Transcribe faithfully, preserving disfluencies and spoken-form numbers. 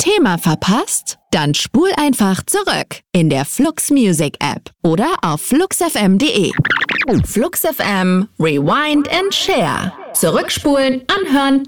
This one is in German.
Thema verpasst? Dann spul einfach zurück in der Flux Music App oder auf flux f m punkt de. Flux F M, Rewind and Share. Zurückspulen, anhören,